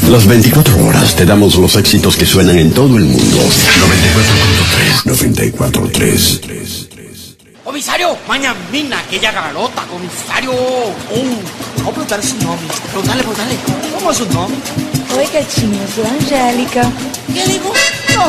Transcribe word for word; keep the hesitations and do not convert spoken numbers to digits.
Las veinticuatro horas te damos los éxitos que suenan en todo el mundo. noventa y cuatro punto tres. noventa y cuatro punto tres. Comisario, mañana mina aquella garota, comisario. Oh, vamos a preguntar su nombre. Preguntale, preguntale. ¿Cómo es su nombre? Oi, gatinho, sou a Angélica. ¿Qué dijo?